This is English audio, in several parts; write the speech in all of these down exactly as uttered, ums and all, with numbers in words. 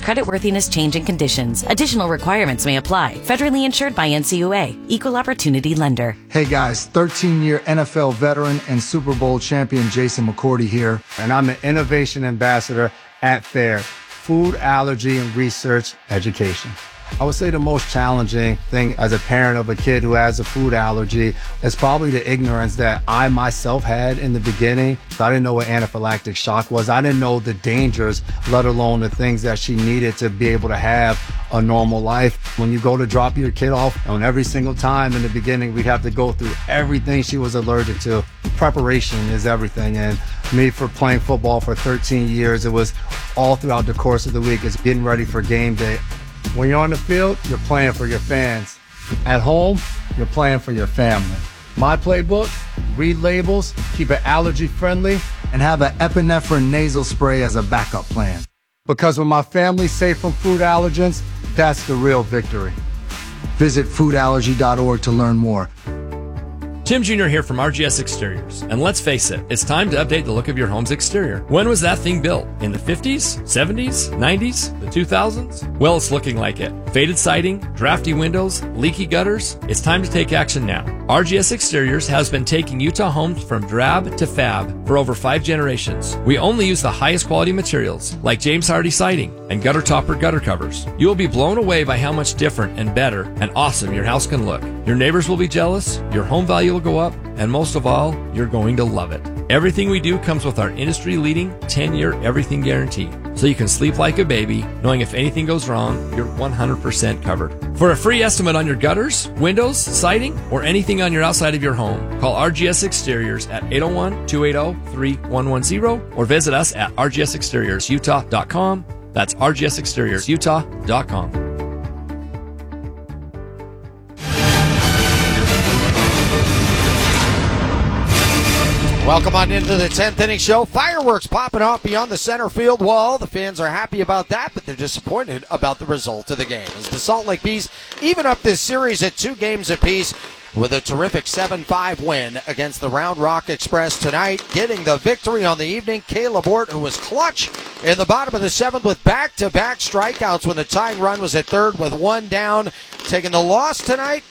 creditworthiness changing conditions. Additional requirements may apply. Federally insured by N C U A. Equal Opportunity Lender. Hey guys, thirteen-year N F L veteran and Super Bowl champion Jason McCourty here. And I'm an innovation ambassador at FAIR, Food Allergy and Research Education. I would say the most challenging thing as a parent of a kid who has a food allergy is probably the ignorance that I myself had in the beginning. I didn't know what anaphylactic shock was. I didn't know the dangers, let alone the things that she needed to be able to have a normal life. When you go to drop your kid off, and every single time in the beginning, we'd have to go through everything she was allergic to. Preparation is everything. And me, for playing football for thirteen years, it was all throughout the course of the week. It's getting ready for game day. When you're on the field, you're playing for your fans. At home, you're playing for your family. My playbook, read labels, keep it allergy friendly, and have an epinephrine nasal spray as a backup plan. Because when my family's safe from food allergens, that's the real victory. Visit food allergy dot org to learn more. Tim Junior here from R G S Exteriors. And let's face it, it's time to update the look of your home's exterior. When was that thing built? In the fifties, seventies, nineties, the two thousands? Well, it's looking like it. Faded siding, drafty windows, leaky gutters. It's time to take action now. R G S Exteriors has been taking Utah homes from drab to fab for over five generations. We only use the highest quality materials like James Hardy siding and gutter topper gutter covers. You will be blown away by how much different and better and awesome your house can look. Your neighbors will be jealous, your home value will go up, and most of all, you're going to love it. Everything we do comes with our industry-leading ten-year everything guarantee, so you can sleep like a baby, knowing if anything goes wrong, you're one hundred percent covered. For a free estimate on your gutters, windows, siding, or anything on your outside of your home, call R G S Exteriors at eight oh one, two eight oh, three one one zero or visit us at r g s exteriors utah dot com. That's r g s exteriors utah dot com. Welcome on into the tenth inning show. Fireworks popping off beyond the center field wall. The fans are happy about that, but they're disappointed about the result of the game. As the Salt Lake Bees even up this series at two games apiece with a terrific seven five win against the Round Rock Express tonight. Getting the victory on the evening, Caleb Ort, who was clutch in the bottom of the seventh with back-to-back strikeouts when the tying run was at third with one down. Taking the loss tonight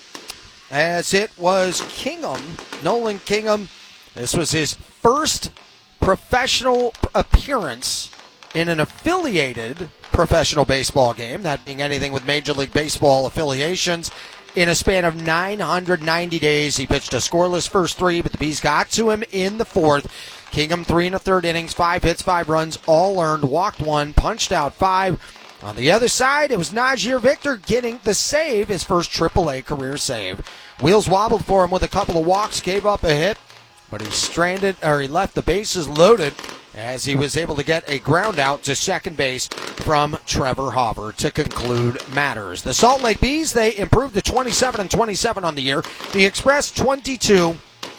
as it was Kingham, Nolan Kingham. This was his first professional appearance in an affiliated professional baseball game, that being anything with Major League Baseball affiliations. In a span of nine hundred ninety days, he pitched a scoreless first three, but the Bees got to him in the fourth. Kingham, three and a third innings, five hits, five runs, all earned, walked one, punched out five. On the other side, it was Najir Victor getting the save, his first triple A career save. Wheels wobbled for him with a couple of walks, gave up a hit, but he stranded, or he left the bases loaded as he was able to get a ground out to second base from Trevor Hopper to conclude matters. The Salt Lake Bees, they improved to twenty-seven and twenty-seven on the year. The Express, twenty-two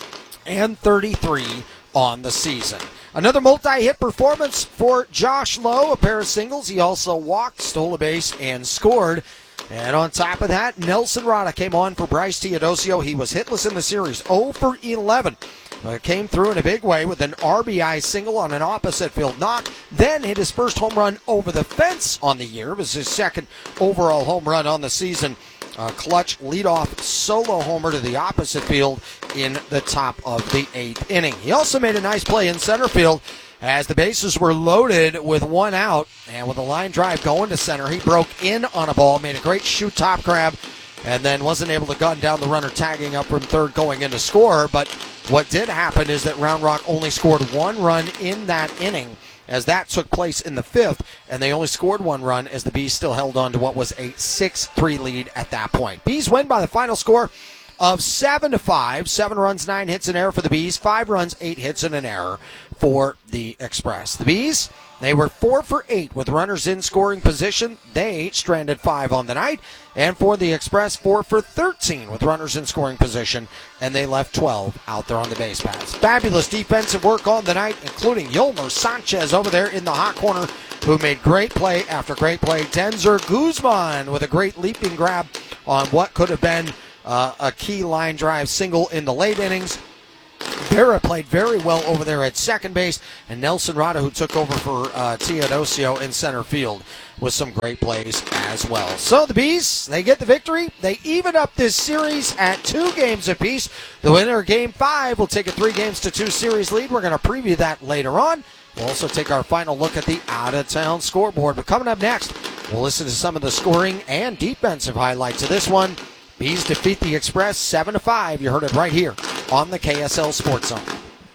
and thirty-three on the season. Another multi-hit performance for Josh Lowe, a pair of singles. He also walked, stole a base, and scored. And on top of that, Nelson Rada came on for Bryce Teodosio. He was hitless in the series, oh for eleven. Uh, came through in a big way with an R B I single on an opposite field knock. Then hit his first home run over the fence on the year. It was his second overall home run on the season. Uh, clutch leadoff solo homer to the opposite field in the top of the eighth inning. He also made a nice play in center field as the bases were loaded with one out. And with a line drive going to center, he broke in on a ball, made a great shoot top grab, and then wasn't able to gun down the runner tagging up from third going into score. But what did happen is that Round Rock only scored one run in that inning, as that took place in the fifth, and they only scored one run as the Bees still held on to what was a six three lead at that point. Bees win by the final score of seven to five. Seven runs, nine hits, and error for the Bees. Five runs, eight hits, and an error for the Express. The Bees, they were four for eight with runners in scoring position. They stranded five on the night. And for the Express, four for thirteen with runners in scoring position, and they left twelve out there on the base paths. Fabulous defensive work on the night, including Yolmer Sanchez over there in the hot corner, who made great play after great play. Denzer Guzman with a great leaping grab on what could have been uh, a key line drive single in the late innings. Vera played very well over there at second base, and Nelson Rada, who took over for uh, Teodosio in center field, with some great plays as well. So the Bees, they get the victory. They even up this series at two games apiece. The winner of Game five will take a three games to two series lead. We're going to preview that later on. We'll also take our final look at the out-of-town scoreboard. But coming up next, we'll listen to some of the scoring and defensive highlights of this one. Bees defeat the Express seven to five. You heard it right here on the K S L Sports Zone.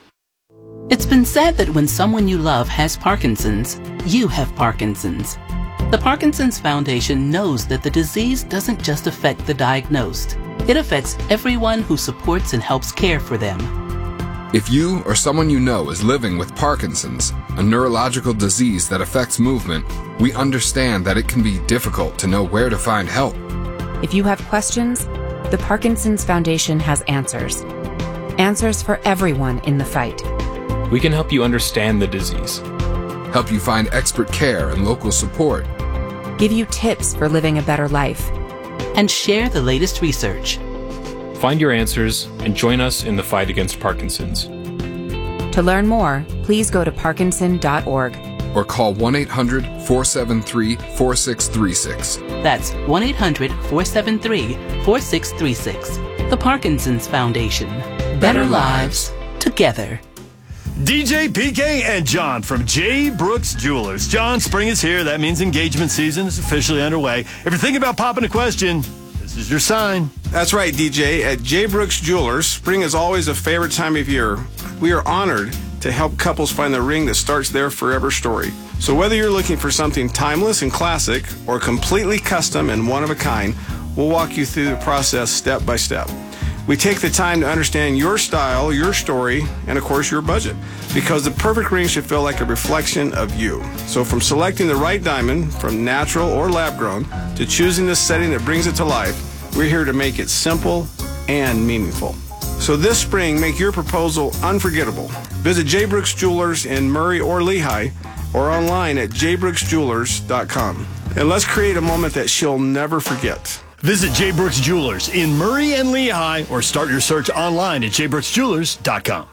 It's been said that when someone you love has Parkinson's, you have Parkinson's. The Parkinson's Foundation knows that the disease doesn't just affect the diagnosed. It affects everyone who supports and helps care for them. If you or someone you know is living with Parkinson's, a neurological disease that affects movement, we understand that it can be difficult to know where to find help. If you have questions, the Parkinson's Foundation has answers. Answers for everyone in the fight. We can help you understand the disease, help you find expert care and local support, give you tips for living a better life, and share the latest research. Find your answers and join us in the fight against Parkinson's. To learn more, please go to parkinson dot org or call one eight hundred, four seven three, four six three six. That's one eight hundred, four seven three, four six three six. The Parkinson's Foundation. Better, Better lives together. D J, P K, and John from J. Brooks Jewelers. John, spring is here. That means engagement season is officially underway. If you're thinking about popping a question, this is your sign. That's right, D J. At J. Brooks Jewelers, spring is always a favorite time of year. We are honored to help couples find the ring that starts their forever story. So whether you're looking for something timeless and classic or completely custom and one of a kind, we'll walk you through the process step by step. We take the time to understand your style, your story, and of course your budget, because the perfect ring should feel like a reflection of you. So from selecting the right diamond, from natural or lab grown, to choosing the setting that brings it to life, we're here to make it simple and meaningful. So this spring, make your proposal unforgettable. Visit J. Brooks Jewelers in Murray or Lehigh, or online at j brooks jewelers dot com. And let's create a moment that she'll never forget. Visit J. Brooks Jewelers in Murray and Lehigh, or start your search online at j brooks jewelers dot com.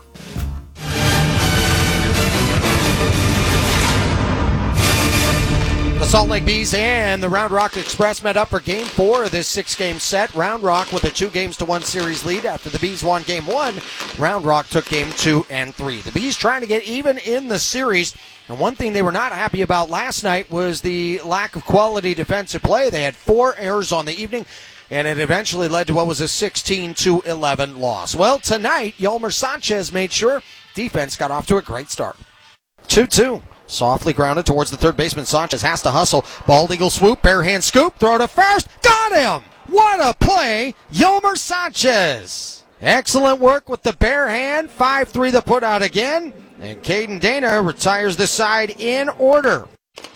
The Salt Lake Bees and the Round Rock Express met up for Game four of this six-game set. Round Rock with a two games to one series lead. After the Bees won Game one, Round Rock took Game two and three. The Bees trying to get even in the series. And one thing they were not happy about last night was the lack of quality defensive play. They had four errors on the evening, and it eventually led to what was a sixteen to eleven loss. Well, tonight, Yolmer Sanchez made sure defense got off to a great start. two two. Softly grounded towards the third baseman. Sanchez has to hustle. Bald eagle swoop, bare hand scoop, throw to first. Got him! What a play, Yolmer Sanchez. Excellent work with the bare hand. five three the put out again. And Caden Dana retires the side in order.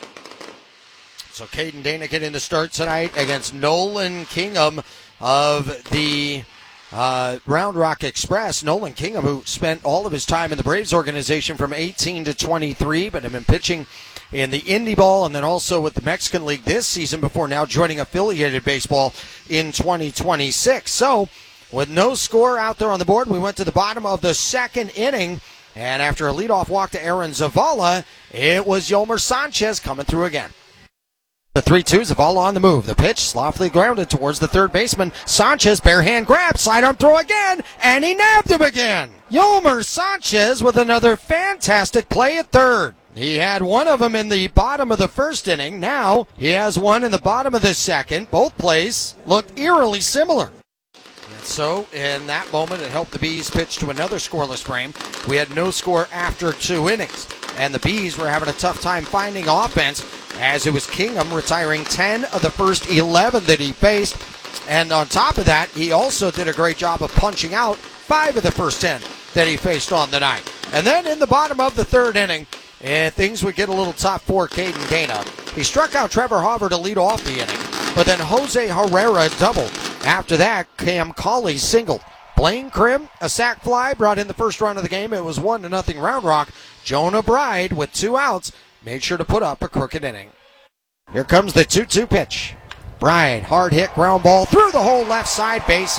So Caden Dana getting the start tonight against Nolan Kingham of the uh, Round Rock Express. Nolan Kingham, who spent all of his time in the Braves organization from eighteen to twenty-three, but had been pitching in the Indie Ball and then also with the Mexican League this season before now joining affiliated baseball in twenty twenty-six. So with no score out there on the board, we went to the bottom of the second inning. And after a leadoff walk to Aaron Zavala, it was Yolmer Sanchez coming through again. The three two, Zavala on the move. The pitch, softly grounded towards the third baseman. Sanchez, bare hand grab, sidearm throw again, and he nabbed him again. Yolmer Sanchez with another fantastic play at third. He had one of them in the bottom of the first inning. Now he has one in the bottom of the second. Both plays looked eerily similar. So, in that moment, it helped the Bees pitch to another scoreless frame. We had no score after two innings. And the Bees were having a tough time finding offense, as it was Kingham retiring ten of the first eleven that he faced. And on top of that, he also did a great job of punching out five of the first ten that he faced on the night. And then in the bottom of the third inning, and things would get a little tough for Caden Dana. He struck out Trevor Hauver to lead off the inning, but then Jose Herrera doubled. After that, Cam Colley singled. Blaine Krim, a sac fly, brought in the first run of the game. It was one to nothing Round Rock. Jonah Bride, with two outs, made sure to put up a crooked inning. Here comes the two two pitch. Bride, hard hit, ground ball through the whole left side, base hit.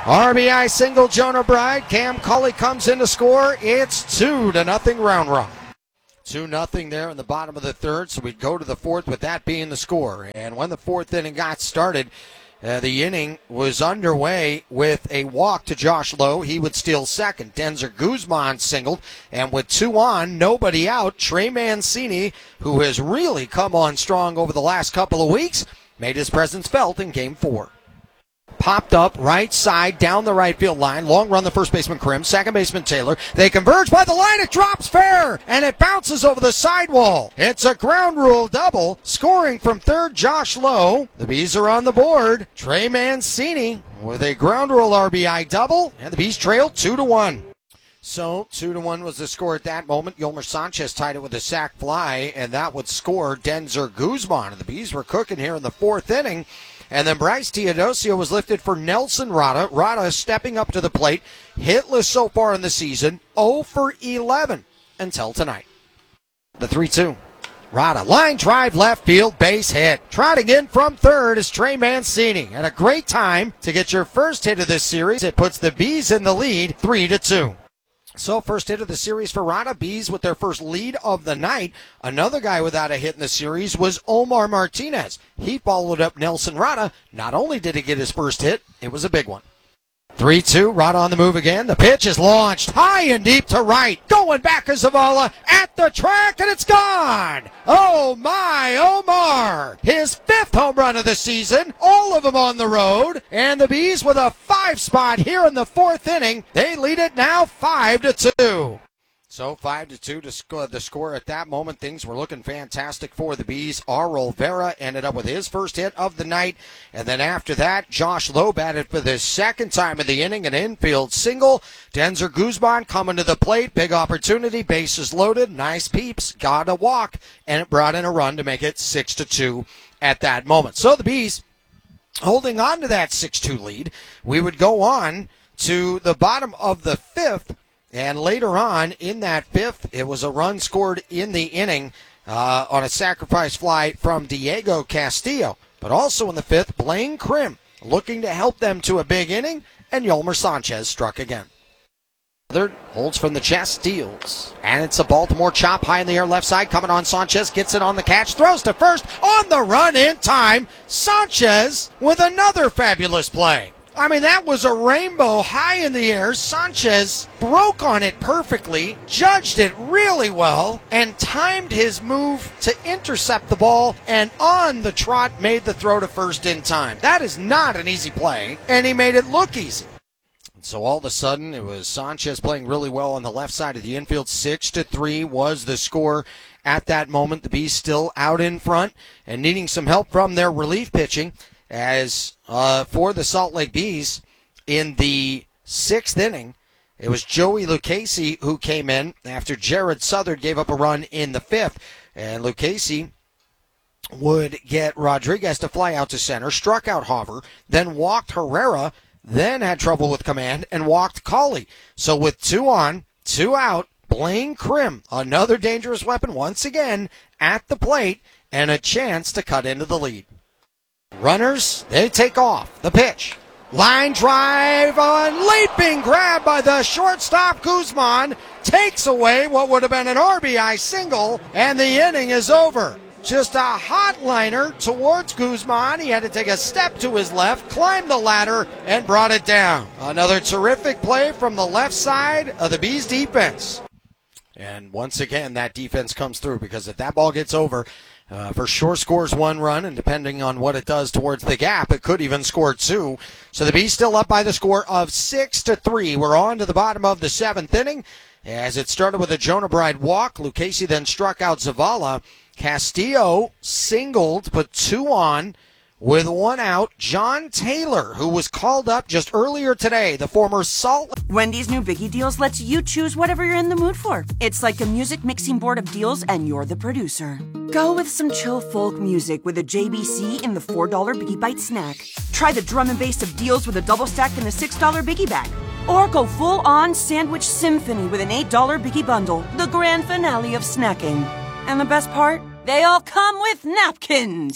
R B I single, Jonah Bride. Cam Culley comes in to score. It's two to nothing Round Rock. two nothing there in the bottom of the third, so we'd go to the fourth with that being the score. And when the fourth inning got started, uh, the inning was underway with a walk to Josh Lowe. He would steal second. Denzer Guzman singled, and with two on, nobody out, Trey Mancini, who has really come on strong over the last couple of weeks, made his presence felt in game four. Popped up right side down the right field line. Long run the first baseman Krim, second baseman Taylor. They converge by the line. It drops fair and it bounces over the sidewall. It's a ground rule double. Scoring from third, Josh Lowe. The Bees are on the board. Trey Mancini with a ground rule R B I double, and the Bees trail two to one. So two to one was the score at that moment. Yolmer Sanchez tied it with a sac fly, and that would score Denzer Guzman. And the Bees were cooking here in the fourth inning. And then Bryce Teodosio was lifted for Nelson Rada. Rada stepping up to the plate, hitless so far in the season, oh for eleven until tonight. The three two. Rada, line drive, left field, base hit. Trotting in from third is Trey Mancini. And a great time to get your first hit of this series. It puts the Bees in the lead, three to two. So first hit of the series for Rada. Bees with their first lead of the night. Another guy without a hit in the series was Omar Martinez. He followed up Nelson Rada. Not only did he get his first hit, it was a big one. three two, Rada on the move again. The pitch is launched high and deep to right. Going back is Zavala at the track, and it's gone. Oh my, Omar. His fifth home run of the season. All of them on the road. And the Bees with a five spot here in the fourth inning. They lead it now five to two. So five to two to score the score at that moment. Things were looking fantastic for the Bees. Arol Vera ended up with his first hit of the night. And then after that, Josh Lowe batted for the second time of the inning, an infield single. Denzer Guzman coming to the plate. Big opportunity. Bases loaded. Nice peeps. Got a walk. And it brought in a run to make it six to two at that moment. So the Bees holding on to that six two lead. We would go on to the bottom of the fifth. And later on in that fifth, it was a run scored in the inning uh, on a sacrifice fly from Diego Castillo. But also in the fifth, Blaine Krim looking to help them to a big inning, and Yolmer Sanchez struck again. Third holds from the chest, steals. And it's a Baltimore chop high in the air left side. Coming on, Sanchez gets it on the catch, throws to first, on the run in time. Sanchez with another fabulous play. I mean, that was a rainbow high in the air. Sanchez broke on it perfectly, judged it really well, and timed his move to intercept the ball, and on the trot made the throw to first in time. That is not an easy play, and he made it look easy. So all of a sudden, it was Sanchez playing really well on the left side of the infield. Six to three was the score at that moment. The Bees still out in front and needing some help from their relief pitching. As uh, for the Salt Lake Bees, in the sixth inning, it was Joey Lucchesi who came in after Jared Southard gave up a run in the fifth. And Lucchesi would get Rodriguez to fly out to center, struck out Hoffer, then walked Herrera, then had trouble with command, and walked Culley. So with two on, two out, Blaine Krim, another dangerous weapon once again at the plate, and a chance to cut into the lead. Runners, they take off. The pitch. Line drive on leaping grab by the shortstop. Guzman takes away what would have been an R B I single, and the inning is over. Just a hot liner towards Guzman. He had to take a step to his left, climb the ladder, and brought it down. Another terrific play from the left side of the Bees defense. And once again, that defense comes through, because if that ball gets over, Uh, for sure scores one run, and depending on what it does towards the gap, it could even score two. So the Bees still up by the score of six to three. We're on to the bottom of the seventh inning, as it started with a Jonah Bride walk. Lucchesi then struck out Zavala. Castillo singled, put two on. With one out, John Taylor, who was called up just earlier today, the former Salt. Wendy's new Biggie Deals lets you choose whatever you're in the mood for. It's like a music mixing board of deals, and you're the producer. Go with some chill folk music with a J B C in the four dollar Biggie Bite snack. Try the drum and bass of deals with a double stack in the six dollar Biggie Bag. Or go full-on sandwich symphony with an eight dollar Biggie Bundle, the grand finale of snacking. And the best part? They all come with napkins.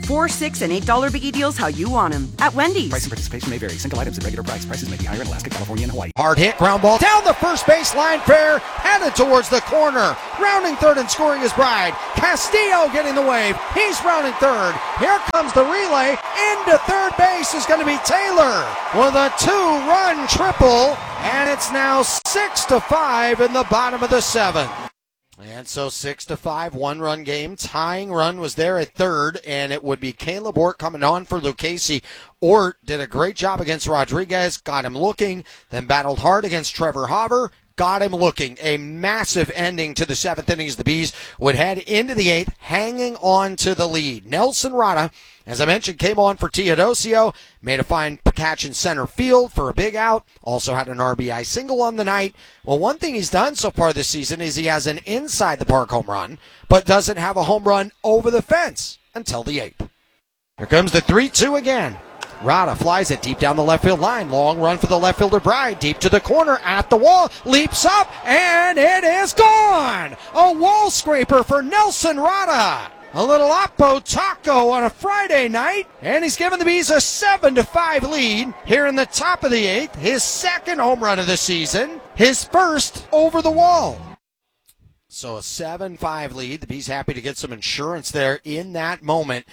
Four, six, and eight dollar biggie deals how you want them at Wendy's. Price and participation may vary. Single items at regular price. Prices may be higher in Alaska, California, and Hawaii. Hard hit, ground ball down the first baseline. Fair, headed towards the corner. Rounding third and scoring his bride. Castillo getting the wave. He's rounding third. Here comes the relay. Into third base is going to be Taylor with a two-run triple. And it's now six to five in the bottom of the seventh. And so six to five, one-run game. Tying run was there at third, and it would be Caleb Ort coming on for Lucchesi. Ort did a great job against Rodriguez, got him looking, then battled hard against Trevor Hauver, got him looking. A massive ending to the seventh inning as the Bees would head into the eighth, hanging on to the lead. Nelson Rada, as I mentioned, came on for Teodosio, made a fine catch in center field for a big out, also had an R B I single on the night. Well, one thing he's done so far this season is he has an inside-the-park home run, but doesn't have a home run over the fence until the eighth. Here comes the three two again. Rada flies it deep down the left field line. Long run for the left fielder Bride. Deep to the corner at the wall. Leaps up and it is gone. A wall scraper for Nelson Rada. A little Oppo Taco on a Friday night. And he's given the Bees a seven to five lead here in the top of the eighth. His second home run of the season. His first over the wall. So a seven five lead. The Bees happy to get some insurance there in that moment,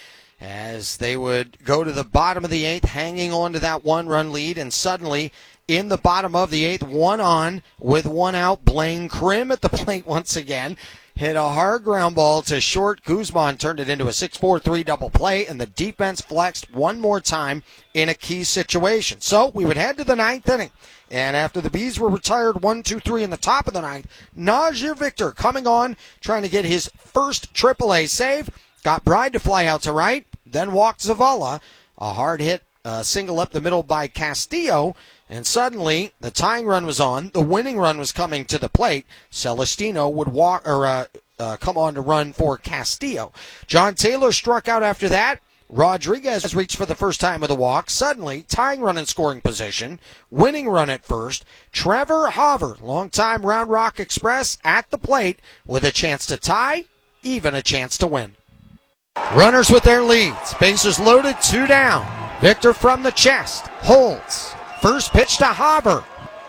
as they would go to the bottom of the eighth, hanging on to that one-run lead, and suddenly in the bottom of the eighth, one on with one out, Blaine Krim at the plate once again. Hit a hard ground ball to short. Guzman turned it into a six four three double play, and the defense flexed one more time in a key situation. So we would head to the ninth inning, and after the Bees were retired one two three in the top of the ninth, Najir Victor coming on, trying to get his first triple A save. Got Bride to fly out to right, then walked Zavala. A hard hit, uh, single up the middle by Castillo, and suddenly the tying run was on. The winning run was coming to the plate. Celestino would walk or uh, uh, come on to run for Castillo. John Taylor struck out after that. Rodriguez reached for the first time with a walk. Suddenly, tying run in scoring position, winning run at first. Trevor Hauver, longtime Round Rock Express, at the plate with a chance to tie, even a chance to win. Runners with their leads. Bases loaded, two down. Victor from the chest. Holds. First pitch to Hauver.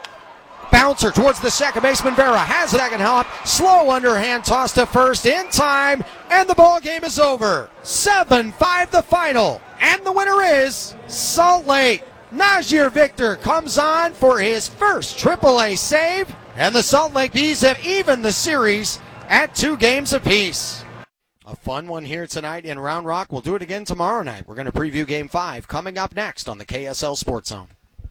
Bouncer towards the second baseman. Vera has it. Second hop. Slow underhand toss to first in time. And the ball game is over. seven five the final. And the winner is Salt Lake. Najir Victor comes on for his first triple A save. And the Salt Lake Bees have evened the series at two games apiece. A fun one here tonight in Round Rock. We'll do it again tomorrow night. We're going to preview Game five coming up next on the K S L Sports Zone.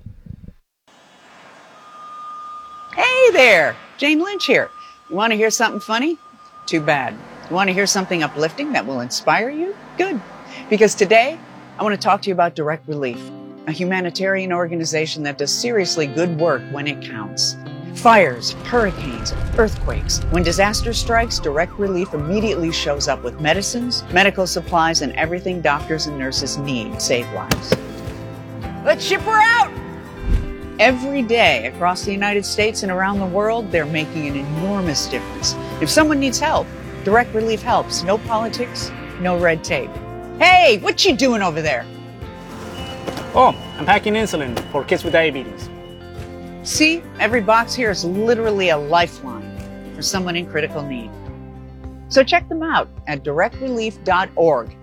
Hey there, Jane Lynch here. You want to hear something funny? Too bad. You want to hear something uplifting that will inspire you? Good. Because today, I want to talk to you about Direct Relief, a humanitarian organization that does seriously good work when it counts. Fires, hurricanes, earthquakes. When disaster strikes, Direct Relief immediately shows up with medicines, medical supplies, and everything doctors and nurses need to save lives. Let's ship her out! Every day across the United States and around the world, they're making an enormous difference. If someone needs help, Direct Relief helps. No politics, no red tape. Hey, what you doing over there? Oh, I'm packing insulin for kids with diabetes. See, every box here is literally a lifeline for someone in critical need. So check them out at direct relief dot org.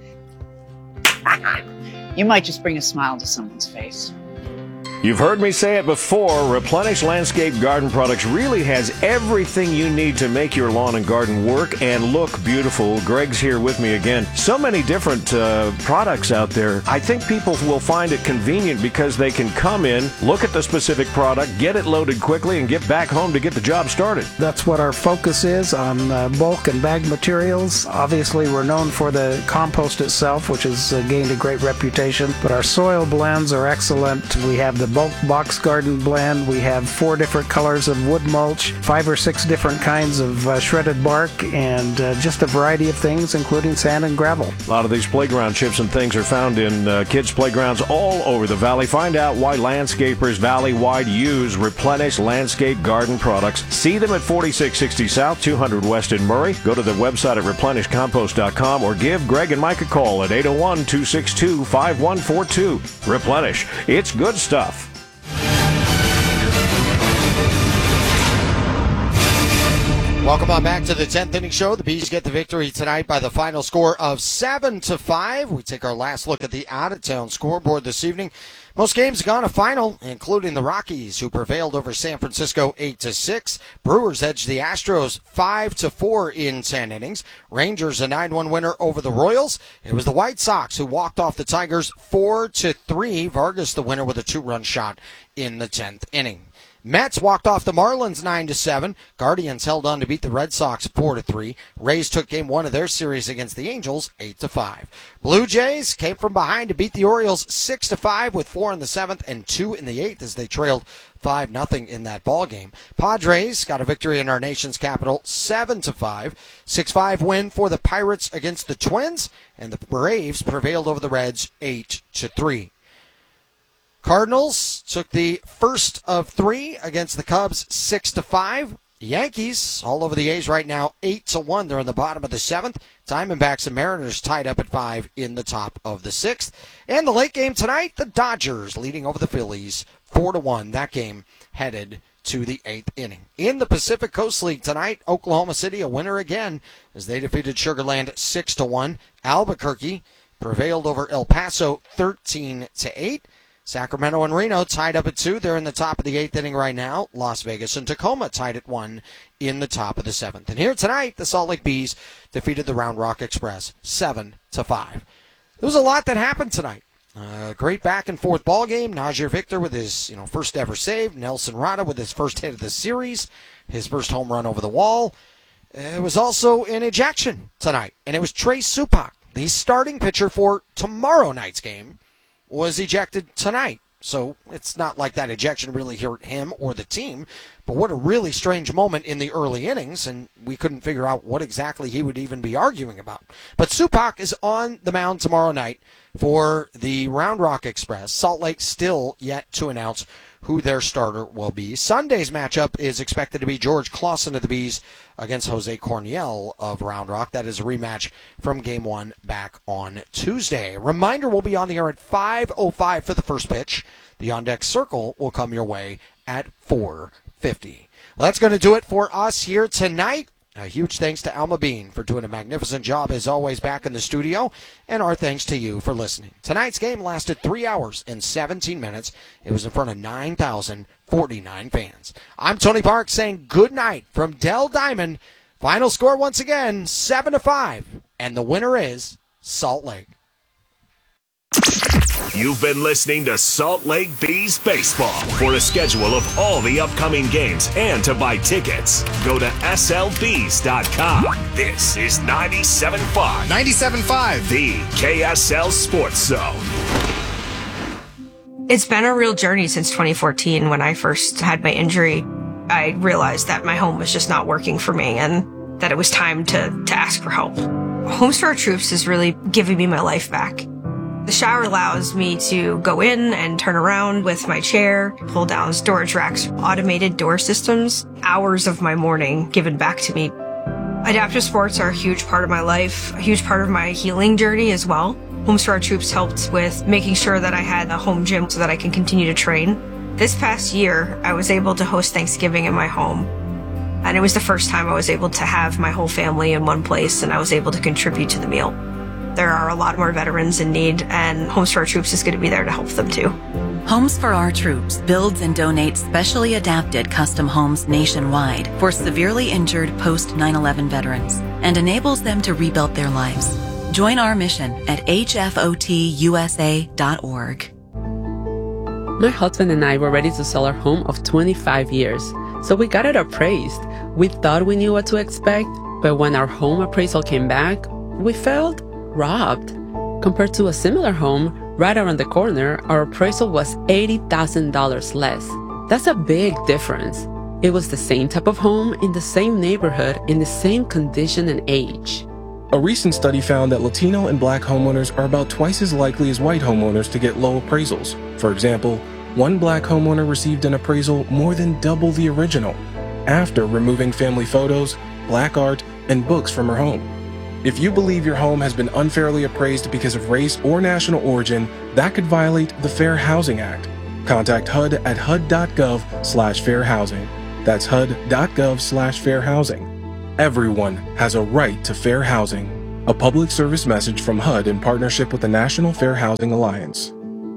You might just bring a smile to someone's face. You've heard me say it before, Replenish Landscape Garden Products really has everything you need to make your lawn and garden work and look beautiful. Greg's here with me again. So many different uh, products out there. I think people will find it convenient because they can come in, look at the specific product, get it loaded quickly, and get back home to get the job started. That's what our focus is on uh, bulk and bag materials. Obviously, we're known for the compost itself, which has uh, gained a great reputation, but our soil blends are excellent. We have the bulk box garden blend. We have four different colors of wood mulch, five or six different kinds of uh, shredded bark, and uh, just a variety of things, including sand and gravel. A lot of these playground chips and things are found in uh, kids' playgrounds all over the valley. Find out why landscapers valley-wide use Replenish Landscape Garden products. See them at forty-six sixty South, two hundred West in Murray. Go to the website at replenish compost dot com or give Greg and Mike a call at eight oh one, two six two, five one four two. Replenish. It's good stuff. Welcome on back to the tenth inning show. The Bees get the victory tonight by the final score of seven to five. We take our last look at the out-of-town scoreboard this evening. Most games have gone to final, including the Rockies, who prevailed over San Francisco eight to six. Brewers edged the Astros five to four in ten innings. Rangers a nine one winner over the Royals. It was the White Sox who walked off the Tigers four to three. Vargas the winner with a two-run shot in the tenth inning. Mets walked off the Marlins nine to seven. Guardians held on to beat the Red Sox four to three. Rays took game one of their series against the Angels eight to five. Blue Jays came from behind to beat the Orioles six to five with four in the seventh and two in the eighth as they trailed five nothing in that ball game. Padres got a victory in our nation's capital seven to five. six five win for the Pirates against the Twins, and the Braves prevailed over the Reds eight to three. Cardinals took the first of three against the Cubs six to five. Yankees all over the A's right now eight to one. They're in the bottom of the seventh. Diamondbacks and Mariners tied up at five in the top of the sixth. And the late game tonight, the Dodgers leading over the Phillies four to one. That game headed to the eighth inning. In the Pacific Coast League tonight, Oklahoma City a winner again as they defeated Sugar Land six to one. Albuquerque prevailed over El Paso thirteen to eight. Sacramento and Reno tied up at two. They're in the top of the eighth inning right now. Las Vegas and Tacoma tied at one in the top of the seventh. And here tonight, the Salt Lake Bees defeated the Round Rock Express seven to five. There was a lot that happened tonight. A uh, great back and forth ball game. Najir Victor with his you know first ever save. Nelson Rada with his first hit of the series. His first home run over the wall. It was also an ejection tonight. And it was Trey Supak, the starting pitcher for tomorrow night's game, was ejected tonight. So it's not like that ejection really hurt him or the team, but what a really strange moment in the early innings, and we couldn't figure out what exactly he would even be arguing about. But Supak is on the mound tomorrow night for the Round Rock Express. Salt Lake still yet to announce who their starter will be. Sunday's matchup is expected to be George Clausen of the Bees against Jose Corniel of Round Rock. That is a rematch from game one back on Tuesday. Reminder, we'll be on the air at five oh five for the first pitch. The on-deck circle will come your way at four fifty. Well, that's going to do it for us here tonight. A huge thanks to Alma Bean for doing a magnificent job as always back in the studio, and our thanks to you for listening. Tonight's game lasted three hours and seventeen minutes. It was in front of nine thousand forty-nine fans. I'm Tony Park saying good night from Dell Diamond. Final score once again, seven to five, and the winner is Salt Lake. You've been listening to Salt Lake Bees Baseball. For a schedule of all the upcoming games and to buy tickets, go to S L Bees dot com. This is ninety-seven point five. ninety-seven point five. The K S L Sports Zone. It's been a real journey since twenty fourteen when I first had my injury. I realized that my home was just not working for me and that it was time to, to ask for help. Homes for Our Troops is really giving me my life back. The shower allows me to go in and turn around with my chair, pull down storage racks, automated door systems, hours of my morning given back to me. Adaptive sports are a huge part of my life, a huge part of my healing journey as well. Homes for Our Troops helped with making sure that I had a home gym so that I can continue to train. This past year, I was able to host Thanksgiving in my home. And it was the first time I was able to have my whole family in one place and I was able to contribute to the meal. There are a lot more veterans in need, and Homes for Our Troops is going to be there to help them too. Homes for Our Troops builds and donates specially adapted custom homes nationwide for severely injured post nine eleven veterans and enables them to rebuild their lives. Join our mission at H F O T U S A dot org. My husband and I were ready to sell our home of twenty-five years, so we got it appraised. We thought we knew what to expect, but when our home appraisal came back, we felt robbed. Compared to a similar home, Right around the corner, our appraisal was eighty thousand dollars less. That's a big difference. It was the same type of home in the same neighborhood in the same condition and age. A recent study found that Latino and Black homeowners are about twice as likely as white homeowners to get low appraisals. For example, one Black homeowner received an appraisal more than double the original, after removing family photos, Black art, and books from her home. If you believe your home has been unfairly appraised because of race or national origin, that could violate the Fair Housing Act. Contact H U D at H U D dot gov slash fair housing. That's H U D dot gov slash fair housing. Everyone has a right to fair housing. A public service message from H U D in partnership with the National Fair Housing Alliance.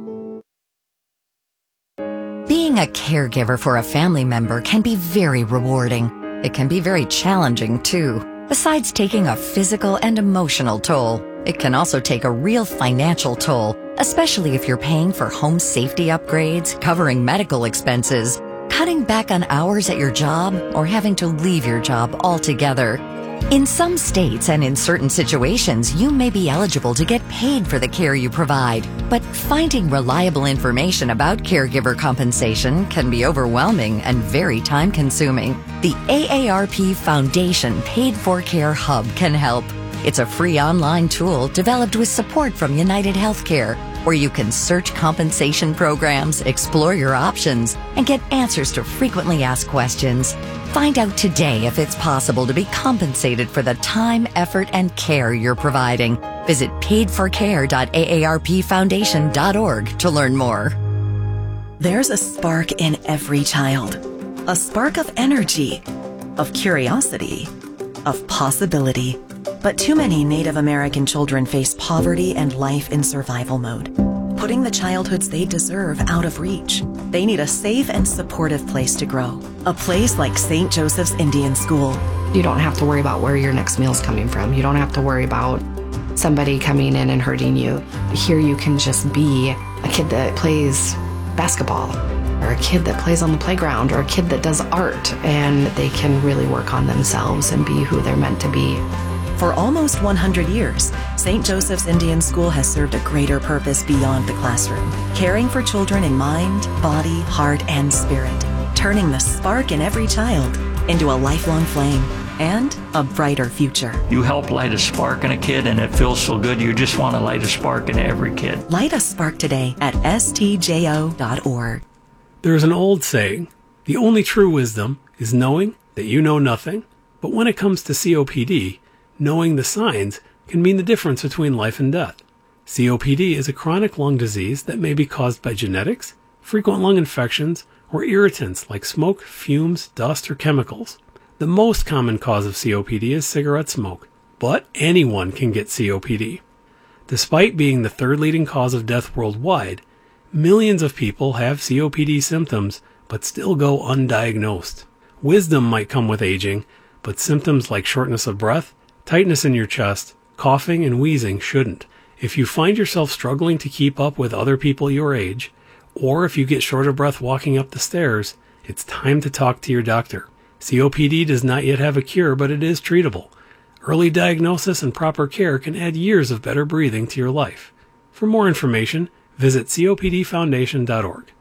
Being a caregiver for a family member can be very rewarding. It can be very challenging, too. Besides taking a physical and emotional toll, it can also take a real financial toll, especially if you're paying for home safety upgrades, covering medical expenses, cutting back on hours at your job, or having to leave your job altogether. In some states and in certain situations, you may be eligible to get paid for the care you provide, but finding reliable information about caregiver compensation can be overwhelming and very time-consuming. The A A R P Foundation Paid for Care Hub can help. It's a free online tool developed with support from United Healthcare, where you can search compensation programs, explore your options, and get answers to frequently asked questions. Find out today if it's possible to be compensated for the time, effort, and care you're providing. Visit paid for care dot A A R P foundation dot org to learn more. There's a spark in every child. A spark of energy, of curiosity, of possibility. But too many Native American children face poverty and life in survival mode, putting the childhoods they deserve out of reach. They need a safe and supportive place to grow. A place like Saint Joseph's Indian School. You don't have to worry about where your next meal's coming from. You don't have to worry about somebody coming in and hurting you. Here you can just be a kid that plays basketball, or a kid that plays on the playground, or a kid that does art, and they can really work on themselves and be who they're meant to be. For almost one hundred years, Saint Joseph's Indian School has served a greater purpose beyond the classroom, caring for children in mind, body, heart, and spirit, turning the spark in every child into a lifelong flame and a brighter future. You help light a spark in a kid, and it feels so good. You just want to light a spark in every kid. Light a spark today at S T J O dot org. There's an old saying, the only true wisdom is knowing that you know nothing. But when it comes to C O P D, knowing the signs can mean the difference between life and death. C O P D is a chronic lung disease that may be caused by genetics, frequent lung infections, or irritants like smoke, fumes, dust, or chemicals. The most common cause of C O P D is cigarette smoke, but anyone can get C O P D. Despite being the third leading cause of death worldwide, millions of people have C O P D symptoms but still go undiagnosed. Wisdom might come with aging, but symptoms like shortness of breath, tightness in your chest, coughing, and wheezing shouldn't. If you find yourself struggling to keep up with other people your age, or if you get short of breath walking up the stairs, it's time to talk to your doctor. C O P D does not yet have a cure, but it is treatable. Early diagnosis and proper care can add years of better breathing to your life. For more information, visit C O P D foundation dot org.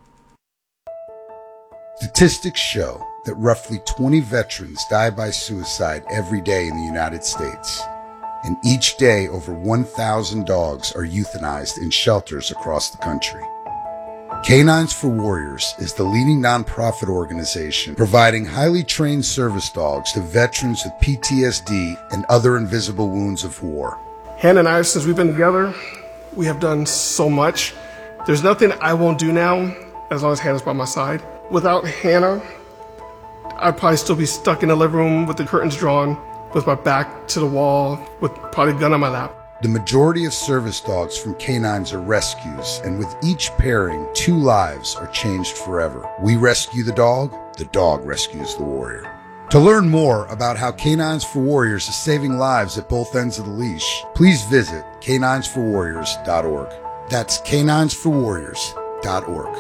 Statistics show that roughly twenty veterans die by suicide every day in the United States. And each day, over one thousand dogs are euthanized in shelters across the country. Canines for Warriors is the leading nonprofit organization providing highly trained service dogs to veterans with P T S D and other invisible wounds of war. Hannah and I, since we've been together, we have done so much. There's nothing I won't do now as long as Hannah's by my side. Without Hannah, I'd probably still be stuck in the living room with the curtains drawn, with my back to the wall, with probably a gun on my lap. The majority of service dogs from canines are rescues, and with each pairing, two lives are changed forever. We rescue the dog, the dog rescues the warrior. To learn more about how Canines for Warriors is saving lives at both ends of the leash, please visit canines for warriors dot org. That's canines for warriors dot org.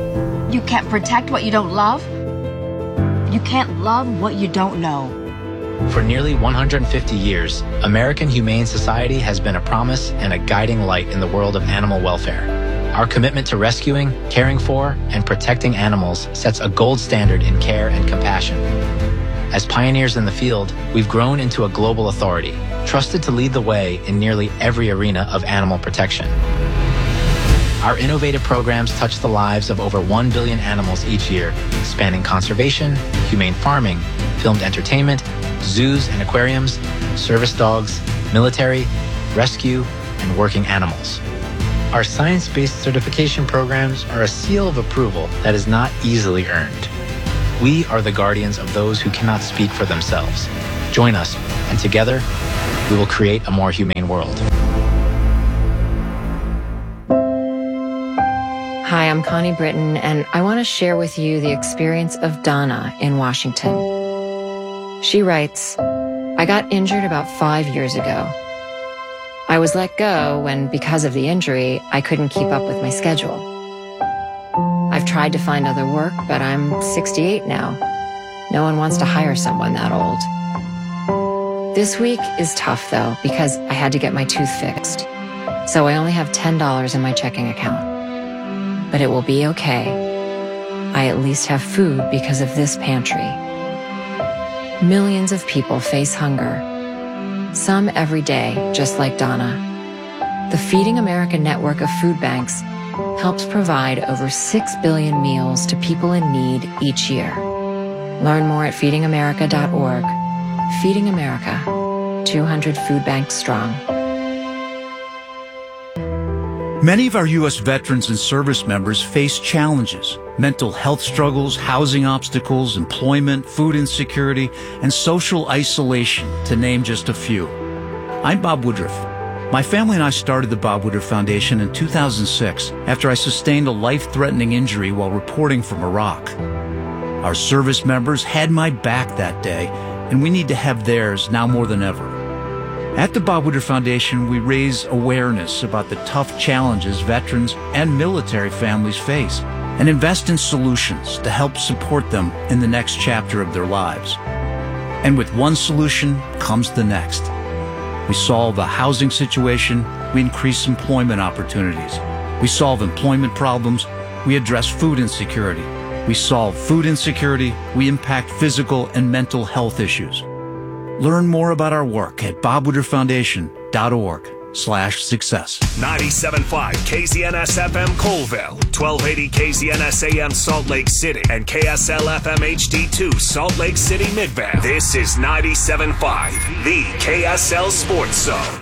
You can't protect what you don't love. You can't love what you don't know. For nearly one hundred fifty years, American Humane Society has been a promise and a guiding light in the world of animal welfare. Our commitment to rescuing, caring for, and protecting animals sets a gold standard in care and compassion. As pioneers in the field, we've grown into a global authority, trusted to lead the way in nearly every arena of animal protection. Our innovative programs touch the lives of over one billion animals each year, spanning conservation, humane farming, filmed entertainment, zoos and aquariums, service dogs, military, rescue, and working animals. Our science-based certification programs are a seal of approval that is not easily earned. We are the guardians of those who cannot speak for themselves. Join us, and together, we will create a more humane world. Hi, I'm Connie Britton, and I want to share with you the experience of Donna in Washington. She writes, I got injured about five years ago. I was let go when, because of the injury, I couldn't keep up with my schedule. I've tried to find other work, but I'm sixty-eight now. No one wants to hire someone that old. This week is tough, though, because I had to get my tooth fixed. So I only have ten dollars in my checking account. But it will be okay. I at least have food because of this pantry. Millions of people face hunger. Some every day, just like Donna. The Feeding America network of food banks helps provide over six billion meals to people in need each year. Learn more at feeding america dot org. Feeding America, two hundred food banks strong. Many of our U S veterans and service members face challenges, mental health struggles, housing obstacles, employment, food insecurity, and social isolation, to name just a few. I'm Bob Woodruff. My family and I started the Bob Woodruff Foundation in two thousand six after I sustained a life-threatening injury while reporting from Iraq. Our service members had my back that day, and we need to have theirs now more than ever. At the Bob Woodruff Foundation, we raise awareness about the tough challenges veterans and military families face and invest in solutions to help support them in the next chapter of their lives. And with one solution comes the next. We solve a housing situation, we increase employment opportunities. We solve employment problems, we address food insecurity. We solve food insecurity, we impact physical and mental health issues. Learn more about our work at bob woodruff foundation dot org slash success. ninety-seven point five K Z N S F M Colville, twelve eighty K Z N S A M Salt Lake City, and K S L F M H D two Salt Lake City Midvale. This is ninety-seven point five, the K S L Sports Zone.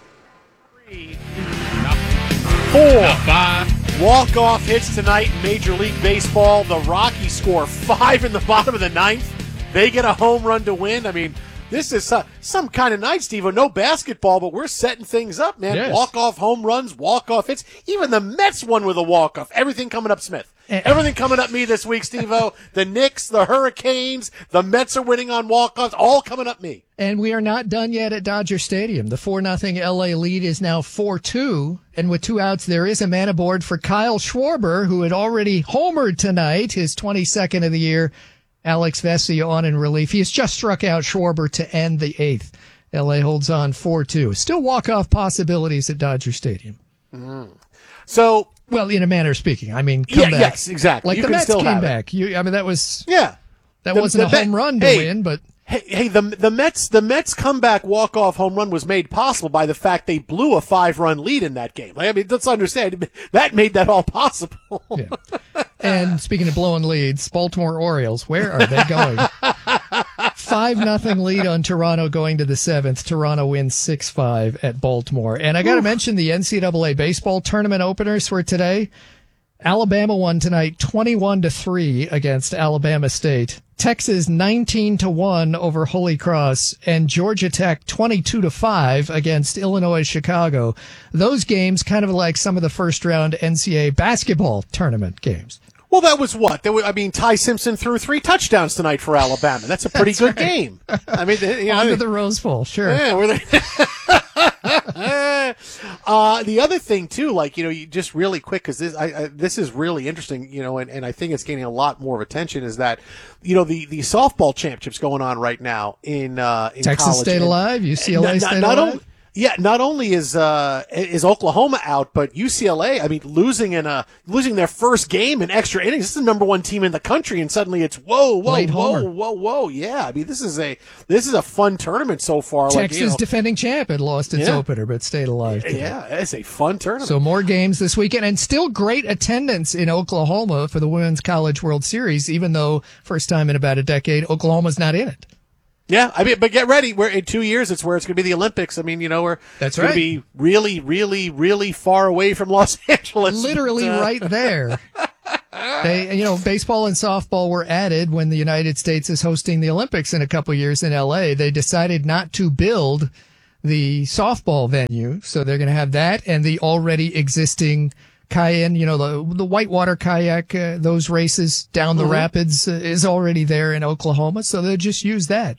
Four. Five. Walk-off hits tonight in Major League Baseball. The Rockies score five in the bottom of the ninth. They get a home run to win. I mean, this is uh, some kind of night, Steve. No basketball, but we're setting things up, man. Yes. Walk-off home runs, walk-off hits. Even the Mets won with a walk-off. Everything coming up Smith. Everything coming up me this week, Steve-O. The Knicks, the Hurricanes, the Mets are winning on walk-offs. All coming up me. And we are not done yet at Dodger Stadium. The four nothing L A lead is now four two. And with two outs, there is a man aboard for Kyle Schwarber, who had already homered tonight, his twenty-second of the year. Alex Vesia on in relief. He has just struck out Schwarber to end the eighth. L A holds on four two. Still walk-off possibilities at Dodger Stadium. Mm. So, well, in a manner of speaking, I mean, come yeah, back. Yes, exactly. Like you the can Mets still came have back. You, I mean, that was yeah. That the, wasn't the, a home run to hey, win, but hey, hey, the the Mets the Mets comeback walk off home run was made possible by the fact they blew a five run lead in that game. Like, I mean, let's understand that made that all possible. Yeah. And speaking of blowing leads, Baltimore Orioles, where are they going? Five nothing lead on Toronto going to the seventh. Toronto wins six five at Baltimore. And I got to mention the N C double A baseball tournament openers for today. Alabama won tonight twenty-one to three against Alabama State. Texas nineteen to one over Holy Cross, and Georgia Tech twenty-two to five against Illinois Chicago. Those games kind of like some of the first round N C double A basketball tournament games. Well, that was what? There was, I mean, Ty Simpson threw three touchdowns tonight for Alabama. That's a pretty good right. game. I mean, you know, Onto the Rose Bowl, sure. Yeah, were they? Uh, the other thing too, like, you know, you just really quick, cause this, I, I, this is really interesting, you know, and, and I think it's gaining a lot more of attention is that, you know, the, the softball championships going on right now in, uh, in Texas college. stayed and, alive, U C L A not, stayed not alive. Only, yeah, not only is, uh, is Oklahoma out, but U C L A, I mean, losing in a, losing their first game in extra innings. This is the number one team in the country, and suddenly it's whoa, whoa, Late whoa, homer. whoa, whoa. Yeah. I mean, this is a, this is a fun tournament so far. Texas like, you know, defending champ had lost its Yeah. opener, but stayed alive. today. yeah, it's a fun tournament. So more games this weekend, and still great attendance in Oklahoma for the Women's College World Series, even though first time in about a decade, Oklahoma's not in it. Yeah, I mean, but get ready. We're in two years. It's where it's going to be the Olympics. I mean, you know, we're That's going right. to be really, really, really far away from Los Angeles. Literally But, uh, right there. They, you know, baseball and softball were added when the United States is hosting the Olympics in a couple years in L A. They decided not to build the softball venue, so they're going to have that and the already existing kayak, you know, the the whitewater kayak, uh, those races down the Mhm. rapids uh, is already there in Oklahoma, so they'll just use that.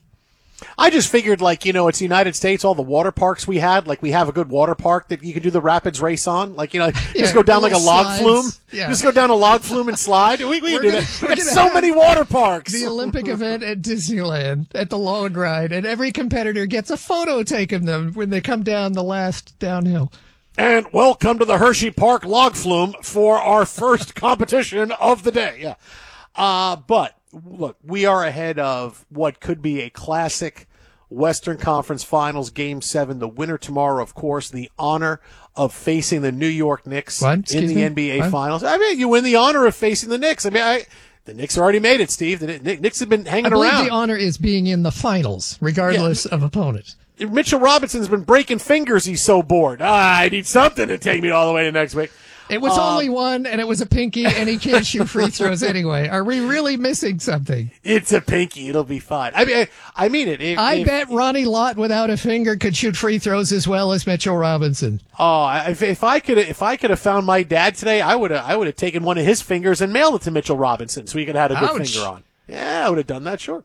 I just figured, like, you know, it's the United States, all the water parks we had, like, we have a good water park that you can do the rapids race on. Like, you know, Yeah, just go down like a little log slides. flume. Yeah. Just go down a log flume and slide. We, we can We're do gonna- that. we're We got gonna so have many water parks. The Olympic event at Disneyland at the log ride, and every competitor gets a photo taken of them when they come down the last downhill. And welcome to the Hershey Park log flume for our first competition of the day. Yeah. Uh, but look, we are ahead of what could be a classic Western Conference Finals Game seven. The winner tomorrow, of course, the honor of facing the New York Knicks What? in Excuse the me? N B A What? Finals. I mean, you win the honor of facing the Knicks. I mean, I, the Knicks already made it, Steve. The Knicks Knicks have been I hanging believe around. the honor is being in the finals, regardless of opponent. Mitchell Robinson's been breaking fingers. He's so bored. Ah, I need something to take me all the way to next week. It was Um, only one, and it was a pinky, and he can't shoot free throws anyway. Are we really missing something? It's a pinky. It'll be fine. I mean, I, I mean it. If, I if- bet Ronnie Lott without a finger could shoot free throws as well as Mitchell Robinson. Oh, if, if I could, if I could have found my dad today, I would have, I would have taken one of his fingers and mailed it to Mitchell Robinson, so he could have had a good Ouch. finger on. Yeah, I would have done that. Sure.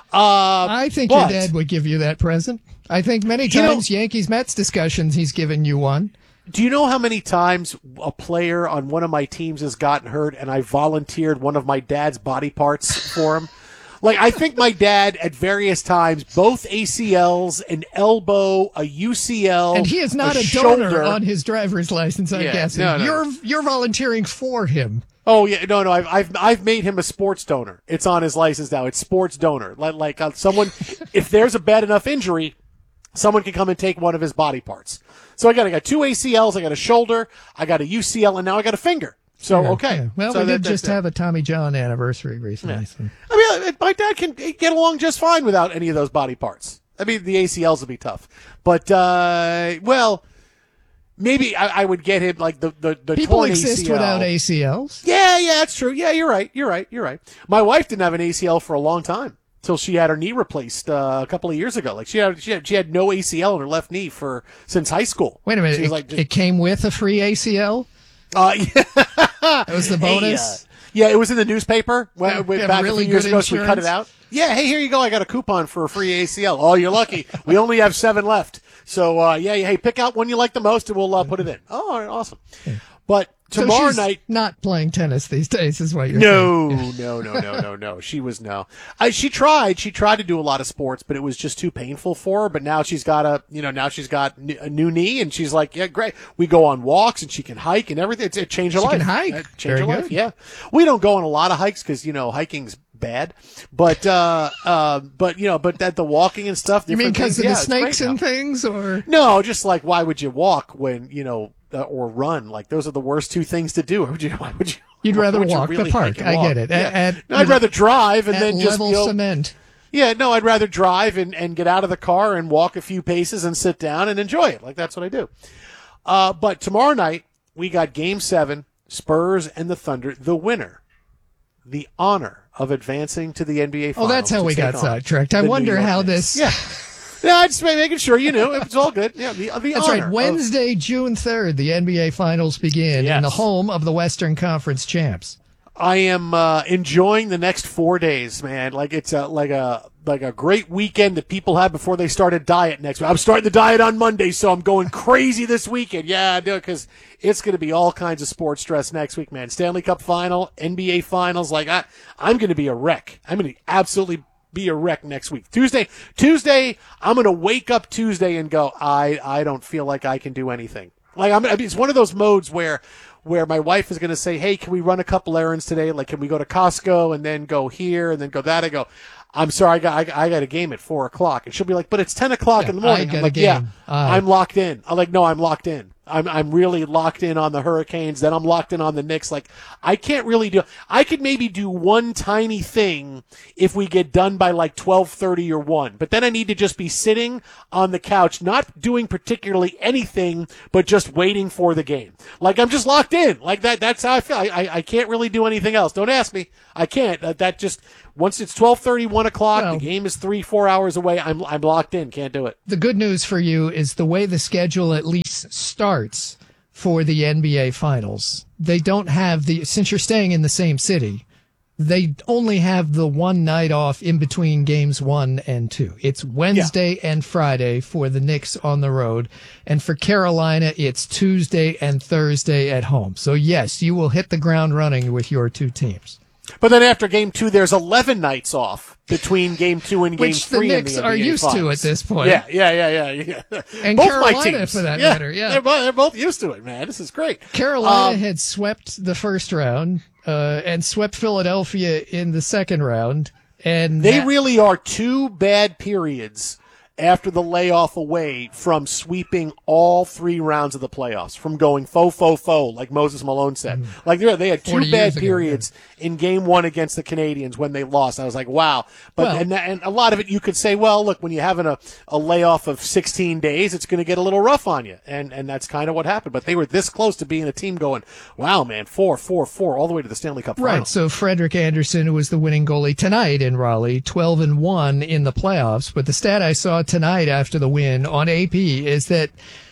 Uh, I think but- your dad would give you that present. I think many You know- times Yankees Mets discussions he's given you one. Do you know how many times a player on one of my teams has gotten hurt and I volunteered one of my dad's body parts for him? Like, I think my dad at various times, both A C Ls, an elbow, a U C L, And he is not a, shoulder. donor on his driver's license, I'm Yeah, guessing. no, no. You're you're volunteering for him. Oh yeah, no, no. I've I've I've made him a sports donor. It's on his license now. It's sports donor. Like like uh, someone, if there's a bad enough injury, someone can come and take one of his body parts. So I got I got two A C Ls, I got a shoulder, I got a U C L, and now I got a finger. So Yeah, okay. yeah. Well, so we that- did that's just it. have a Tommy John anniversary recently. so- I mean, my dad can get along just fine without any of those body parts. I mean, the A C Ls will be tough, but uh, well, maybe I, I would get him like the the, the People torn exist A C L. without A C Ls. Yeah, yeah, that's true. Yeah, you're right. You're right. You're right. My wife didn't have an A C L for a long time till she had her knee replaced uh, a couple of years ago. Like she had, she had, she had no A C L in her left knee for since high school. Wait a minute. She was It, like, it came with a free A C L? uh, yeah. That was the Hey, bonus? uh, yeah, it was in the newspaper when, Yeah, when- yeah, back really a few years good ago. So we cut it insurance. out. Yeah, hey, here you go. I got a coupon for a free A C L. Oh, you're lucky. We only have seven left. So uh, yeah, hey, pick out one you like the most, and we'll uh, put it in. Oh, all right, awesome. But So tomorrow she's night. not playing tennis these days, is what you're No, saying. no, no, no, no, no. She was no. I, she tried. She tried to do a lot of sports, but it was just too painful for her. But now she's got a, you know, now she's got n- a new knee, and she's like, yeah, great. We go on walks, and she can hike and everything. It's, it changed her She life. can hike. It changed Very her life. good. Yeah, we don't go on a lot of hikes because you know hiking's bad. But uh, uh, but you know, but that the walking and stuff. You mean different because of things, the yeah, it's snakes great and now. things, or No, just like why would you walk when you know uh, or run? Like those are the worst two things to do. Why would you? Why would you? you'd why rather would you walk really the park? hike and I walk? get it. Yeah. At, at, No, I'd rather drive and at then just level you know, cement. Yeah, no, I'd rather drive and, and get out of the car and walk a few paces and sit down and enjoy it. Like that's what I do. Uh, but tomorrow night we got Game Seven, Spurs and the Thunder. The winner, the honor of advancing to the N B A Oh, Finals. that's how to we take got on sidetracked. I the New wonder York how Knicks. this. Yeah. Yeah, I just making sure you knew. It's all good. Yeah, the, the That's honor right. of- Wednesday, June third, the N B A Finals begin in Yes. the home of the Western Conference champs. I am uh, enjoying the next four days, man. Like it's a like a like a great weekend that people have before they start a diet next week. I'm starting the diet on Monday, so I'm going crazy this weekend. Yeah, I do, because it's going to be all kinds of sports stress next week, man. Stanley Cup final, N B A finals. Like I, I'm going to be a wreck. I'm going to absolutely be a wreck next week. Tuesday, Tuesday, I'm going to wake up Tuesday and go, I, I don't feel like I can do anything. Like I'm, I mean, it's one of those modes where, where my wife is going to say, hey, can we run a couple errands today? Like, can we go to Costco and then go here and then go that? I go, I'm sorry, I got, I, I got a game at four o'clock. And she'll be like, but it's ten o'clock Yeah, in the morning. I got I'm a like, game. yeah, Uh, I'm locked in. I'm like, no, I'm locked in. I'm, I'm really locked in on the Hurricanes. Then I'm locked in on the Knicks. Like, I can't really do, I could maybe do one tiny thing if we get done by like twelve thirty or one. But then I need to just be sitting on the couch, not doing particularly anything, but just waiting for the game. Like, I'm just locked in. Like that, that's how I feel. I, I, I can't really do anything else. Don't ask me. I can't. That, that just, once it's twelve thirty, one o'clock, Well, the game is three, four hours away. I'm, I'm locked in. Can't do it. The good news for you is the way the schedule at least starts for the N B A Finals. They don't have the, since you're staying in the same city, they only have the one night off in between games one and two. It's Wednesday yeah. and Friday for the Knicks on the road. And for Carolina, it's Tuesday and Thursday at home. So yes, you will hit the ground running with your two teams. But then after game two, there's eleven nights off between game two and game Which three. the Knicks in the are N B A used finals. to at this point. Yeah, yeah, yeah, yeah. yeah. And both Carolina, my teams. for that yeah, matter, yeah. They're both, they're both used to it, man. This is great. Carolina Um, had swept the first round uh, and swept Philadelphia in the second round. And They that- really are two bad periods after the layoff away from sweeping all three rounds of the playoffs, from going faux, faux, faux, like Moses Malone said. Mm. Like they they had two forty bad years ago, periods yeah. in game one against the Canadians when they lost. I was like, wow. But Well- and, and a lot of it you could say, well, look, when you're having a, a layoff of sixteen days, it's going to get a little rough on you. And and that's kind of what happened. But they were this close to being a team going, wow, man, four, four, four, all the way to the Stanley Cup final. Right. So Frederick Anderson, who was the winning goalie tonight in Raleigh, twelve and one in the playoffs. But the stat I saw tonight after the win on A P is that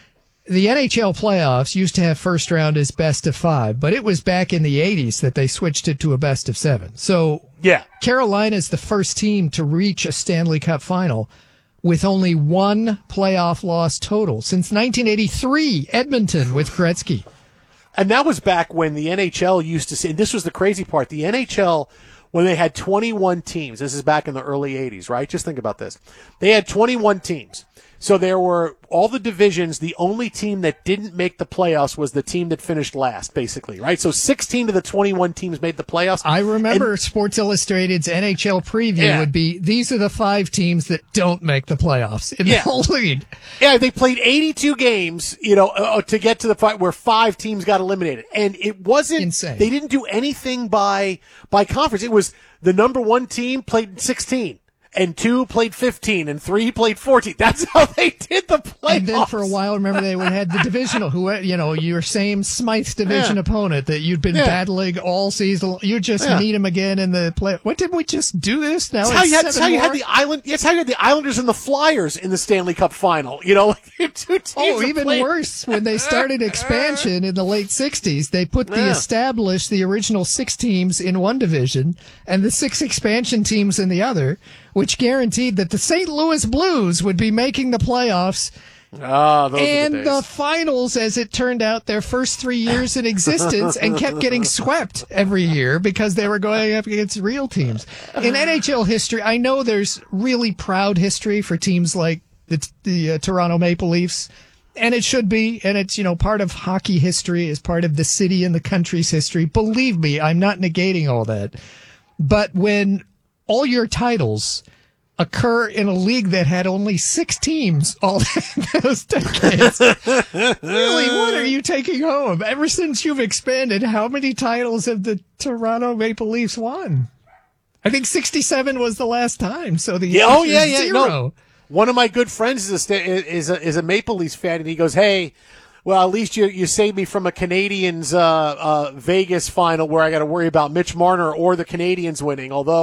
the N H L playoffs used to have first round as best of five, but it was back in the eighties that they switched it to a best of seven. So yeah, Carolina is the first team to reach a Stanley Cup final with only one playoff loss total since nineteen eighty-three, Edmonton with Gretzky. And that was back when the N H L used to say, and this was the crazy part, the N H L, when they had twenty-one teams, this is back in the early eighties, right? Just think about this. They had twenty-one teams. So there were all the divisions. The only team that didn't make the playoffs was the team that finished last, basically, right? So sixteen of the twenty-one teams made the playoffs. I remember And- Sports Illustrated's N H L preview Yeah. would be, these are the five teams that don't make the playoffs in Yeah. the whole league. Yeah, they played eighty-two games, you know, uh, to get to the point where five teams got eliminated. And it wasn't, Insane. They didn't do anything by, by conference. It was the number one team played sixteen. And two played fifteen, and three played fourteen. That's how they did the playoffs. And then for a while, remember they would had the divisional, who you know your same Smythe division Yeah. opponent that you'd been Yeah. battling all season. You just Yeah. meet him again in the play. What did we just do this? Now That's it's how you had, seven that's how you had more? the island. That's how you had the Islanders and the Flyers in the Stanley Cup final. You know, like two teams. Oh, that even played- worse, when they started expansion in the late sixties, they put the Yeah. established, the original six teams in one division and the six expansion teams in the other, which guaranteed that the Saint Louis Blues would be making the playoffs. Ah, those and are the, the days. finals, as it turned out, their first three years in existence, and kept getting swept every year because they were going up against real teams. In N H L history, I know there's really proud history for teams like the, the uh, Toronto Maple Leafs, and it should be, and it's, you know, part of hockey history, is part of the city and the country's history. Believe me, I'm not negating all that. But when all your titles occur in a league that had only six teams all those decades. Really, what are you taking home? Ever since you've expanded, how many titles have the Toronto Maple Leafs won? I think sixty-seven was the last time. So the Yeah, oh answer yeah, is yeah. zero. No, one of my good friends is a sta- is a, is a Maple Leafs fan, and he goes, "Hey, well, at least you you saved me from a Canadians uh, uh, Vegas final where I got to worry about Mitch Marner or the Canadians winning." Although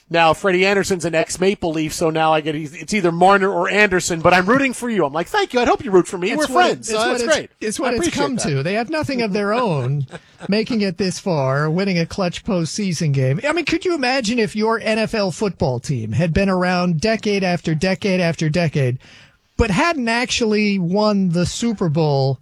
Now, Freddie Anderson's an ex-Maple Leaf, so now I get it's either Marner or Anderson, but I'm rooting for you. I'm like, thank you. I'd hope you root for me. It's We're what friends. It, it's uh, what that's it's, great. It's what I it's appreciate come that. to. They have nothing of their own, making it this far, winning a clutch postseason game. I mean, could you imagine if your N F L football team had been around decade after decade after decade, but hadn't actually won the Super Bowl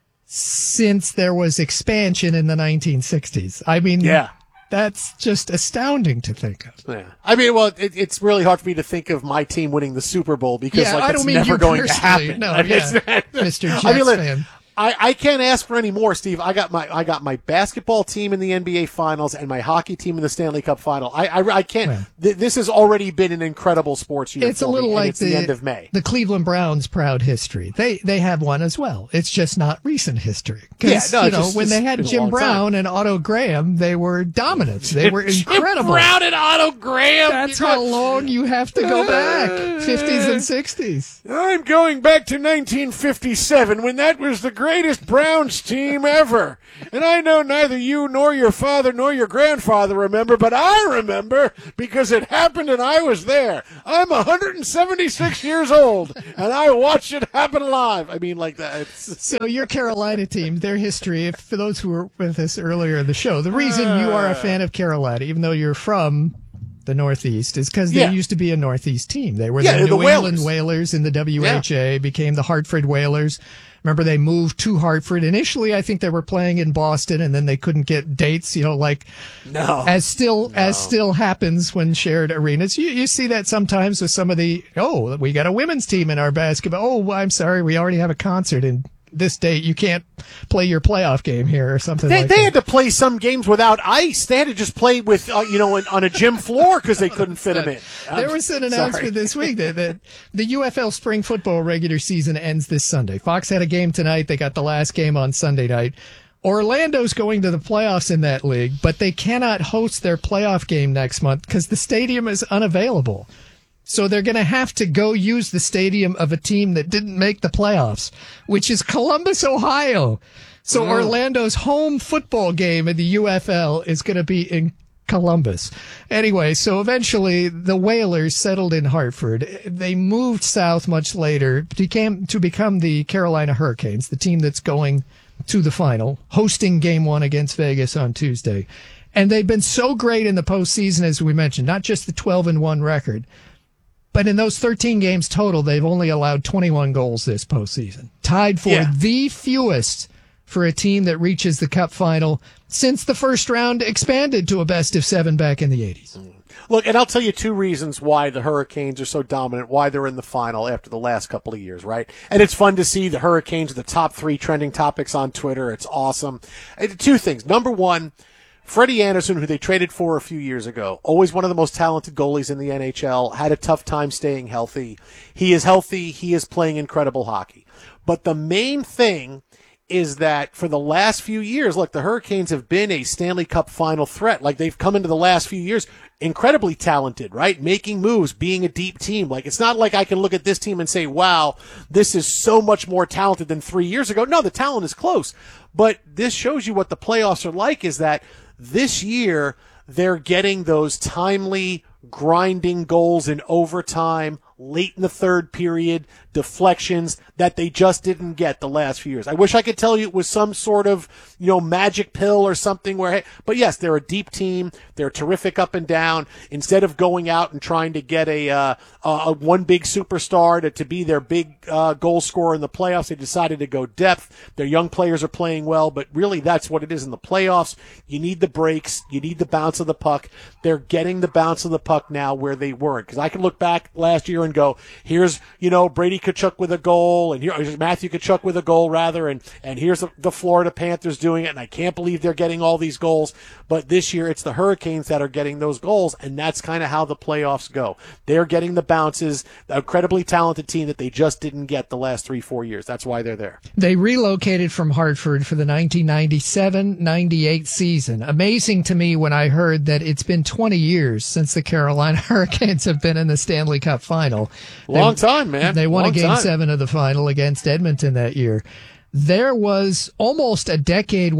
since there was expansion in the nineteen sixties? I mean, yeah. That's just astounding to think of. Yeah. I mean, well, it, it's really hard for me to think of my team winning the Super Bowl because yeah, like, I it's don't mean never you going to personally. happen. No, I mean, yeah. Mister Jets I mean, look, fan. I, I can't ask for any more, Steve. I got my I got my basketball team in the N B A Finals and my hockey team in the Stanley Cup Final. I I, I can't. Well, th- this has already been an incredible sports year. It's a for little me, like and it's the, the end of May. the Cleveland Browns' proud history. They they have one as well. It's just not recent history. Because Yeah, no, you it's know just- when it's they had been a Jim long Brown and Otto Graham, they were dominant. They were incredible. Jim Brown and Otto Graham. That's how long you have to go back. Fifties and sixties. I'm going back to nineteen fifty-seven when that was the greatest Browns team ever. And I know neither you nor your father nor your grandfather remember, but I remember because it happened and I was there. I'm one hundred seventy-six years old and I watched it happen live. I mean, like that. It's, So your Carolina team, their history, if for those who were with us earlier in the show, the reason you are a fan of Carolina, even though you're from the Northeast, is because they Yeah. used to be a Northeast team. They were Yeah, the the New Whalers. England Whalers in the W H A, became the Hartford Whalers. Remember, they moved to Hartford. Initially, I think they were playing in Boston, and then they couldn't get dates, you know, like No. as still as still happens when shared arenas. You you see that sometimes with some of the, oh, we got a women's team in our basketball. Oh, I'm sorry, we already have a concert in this date. You can't play your playoff game here or something They, like they that. had to play some games without ice. They had to just play with, uh, you know, on a gym floor because they couldn't fit them in. There I'm was an sorry. announcement this week that, that the U F L spring football regular season ends this Sunday. Fox had a game tonight. They got the last game on Sunday night. Orlando's going to the playoffs in that league, but they cannot host their playoff game next month because the stadium is unavailable. So they're going to have to go use the stadium of a team that didn't make the playoffs, which is Columbus, Ohio. So Mm. Orlando's home football game in the U F L is going to be in Columbus. Anyway, so eventually the Whalers settled in Hartford. They moved south much later, became to become the Carolina Hurricanes, the team that's going to the final, hosting game one against Vegas on Tuesday. And they've been so great in the postseason, as we mentioned, not just the twelve and one record, but in those thirteen games total, they've only allowed twenty-one goals this postseason, tied for Yeah. the fewest for a team that reaches the Cup final since the first round expanded to a best of seven back in the eighties. Look, and I'll tell you two reasons why the Hurricanes are so dominant, why they're in the final after the last couple of years, right? And it's fun to see the Hurricanes, the top three trending topics on Twitter. It's awesome. And two things. Number one, Freddie Anderson, who they traded for a few years ago, always one of the most talented goalies in the N H L, had a tough time staying healthy. He is healthy. He is playing incredible hockey. But the main thing is that for the last few years, look, the Hurricanes have been a Stanley Cup final threat. Like, they've come into the last few years incredibly talented, right? Making moves, being a deep team. Like, it's not like I can look at this team and say, wow, this is so much more talented than three years ago. No, the talent is close. But this shows you what the playoffs are like, is that this year they're getting those timely, grinding goals in overtime, late in the third period, deflections that they just didn't get the last few years. I wish I could tell you it was some sort of, you know, magic pill or something where, but yes, they're a deep team. They're terrific up and down. Instead of going out and trying to get a, uh, a one big superstar to, to be their big, uh, goal scorer in the playoffs, they decided to go depth. Their young players are playing well, but really that's what it is in the playoffs. You need the breaks. You need the bounce of the puck. They're getting the bounce of the puck now where they weren't. Cause I can look back last year and go, here's, you know, Brady Tkachuk with a goal, and here Matthew Tkachuk with a goal rather, and and here's the, the Florida Panthers doing it, and I can't believe they're getting all these goals. But this year it's the Hurricanes that are getting those goals, and that's kind of how the playoffs go. They're getting the bounces, the incredibly talented team that they just didn't get the last three, four years. That's why they're there. They relocated from Hartford for the nineteen ninety-seven ninety-eight season. Amazing to me when I heard that it's been twenty years since the Carolina Hurricanes have been in the Stanley Cup final. Long They- time, man. They won Long a game time. seven of the final against Edmonton that year. There was almost a decade where